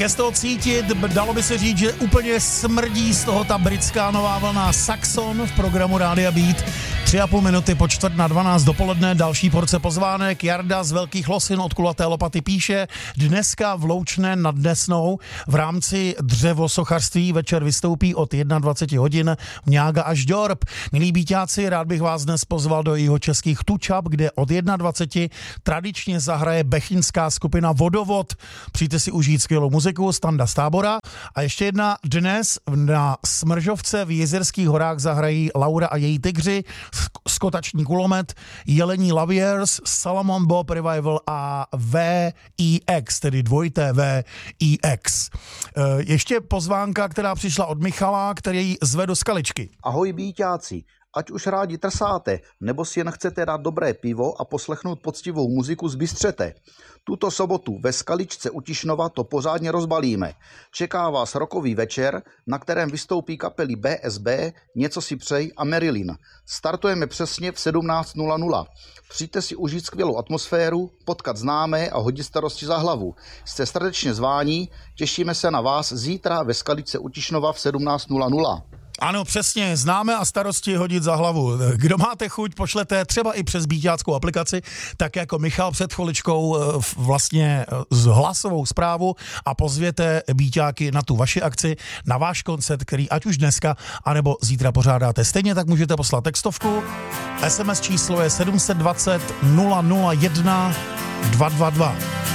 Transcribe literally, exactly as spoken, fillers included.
je z toho cítit, dalo by se říct, že úplně smrdí z toho ta britská nová vlna Saxon v programu Rádia Beat. Tři a půl minuty po čtvrt na dvanáct dopoledne, další porce pozvánek. Jarda z Velkých Losin od Kulaté lopaty píše, dneska v Loučné nad Desnou v rámci dřevosochařství večer vystoupí od dvacet jedna hodin Mňága až Dorp. Milí bíťáci, rád bych vás dnes pozval do jihočeských Tučap, kde od dvacet jedna tradičně zahraje bechyňská skupina Vodovod. Přijďte si užít skvělou muziku, Standa z Tábora. A ještě jedna, dnes na Smržovce v Jezerských horách zahrají Laura a její tygři, Skotační kulomet, Jelení Laviers, Salomon Bob Revival a V I X, tedy dvojité V I X. Ještě pozvánka, která přišla od Michala, který zve do Skaličky. Ahoj bíťáci, ať už rádi trsáte, nebo si jen chcete dát dobré pivo a poslechnout poctivou muziku z Bystřete. Tuto sobotu ve Skaličce u Tišnova to pořádně rozbalíme. Čeká vás rockový večer, na kterém vystoupí kapely B S B, Něco si přej a Marilyn. Startujeme přesně v sedmnáct nula nula. Přijďte si užít skvělou atmosféru, potkat známé a hodit starosti za hlavu. Jste srdečně zváni, těšíme se na vás zítra ve Skaličce u Tišnova v sedmnáct nula nula. Ano, přesně, známe a starosti hodit za hlavu. Kdo máte chuť, pošlete třeba i přes bíťáckou aplikaci, tak jako Michal před chviličkou vlastně z hlasovou zprávu a pozvěte bíťáky na tu vaši akci, na váš koncert, který ať už dneska, anebo zítra pořádáte. Stejně tak můžete poslat textovku. S M S číslo je sedm set dvacet nula nula jedna dvě dvě dvě.